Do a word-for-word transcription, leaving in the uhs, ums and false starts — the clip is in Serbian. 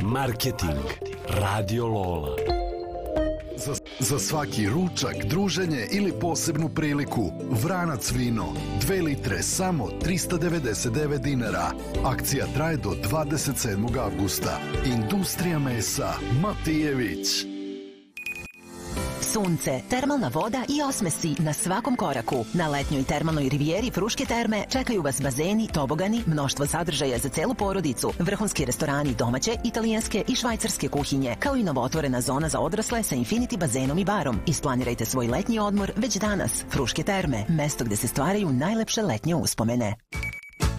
Marketing. Radio Lola. Za, za svaki ručak, druženje ili posebnu priliku, Vranac vino, dve litre, samo trista devedeset devet dinara. Akcija traje do dvadeset sedmog avgusta. Industrija mesa Matijević. Sunce, termalna voda i osmesi na svakom koraku. Na letnjoj termalnoj rivijeri Fruške terme čekaju vas bazeni, tobogani, mnoštvo sadržaja za celu porodicu, vrhunski restorani domaće, italijanske i švajcarske kuhinje, kao i novootvorena zona za odrasle sa infinity bazenom i barom. Isplanirajte svoj letnji odmor već danas. Fruške terme, mesto gde se stvaraju najlepše letnje uspomene.